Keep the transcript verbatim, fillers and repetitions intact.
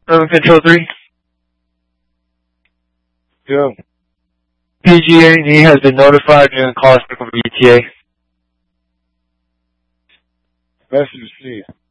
Urban Control three. Yeah. P G and E has been notified during the call from E T A. Message received.